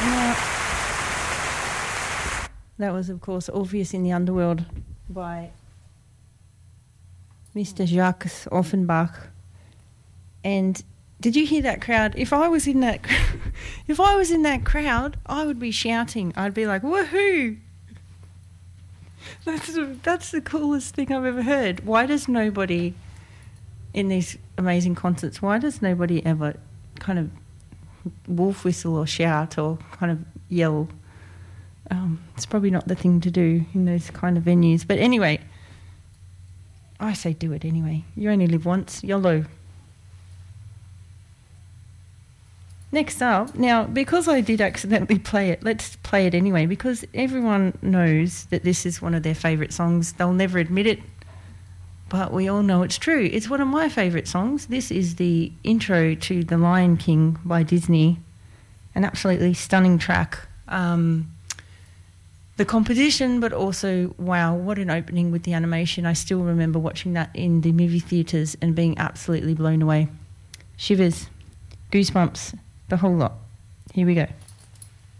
Now, that was, of course, Orpheus in the Underworld by Mr. Jacques Offenbach. And did you hear that crowd? If I was in that crowd, I would be shouting. I'd be like, woohoo! That's the coolest thing I've ever heard. Why does nobody in these amazing concerts, why does nobody ever kind of wolf whistle or shout or kind of yell? It's probably not the thing to do in those kind of venues. But anyway, I say do it anyway. You only live once. YOLO. Next up, now, because I did accidentally play it, let's play it anyway, because everyone knows that this is one of their favourite songs. They'll never admit it, but we all know it's true. It's one of my favourite songs. This is the intro to The Lion King by Disney, an absolutely stunning track. The composition, but also, wow, what an opening with the animation. I still remember watching that in the movie theatres and being absolutely blown away. Shivers, goosebumps, the whole lot. Here we go.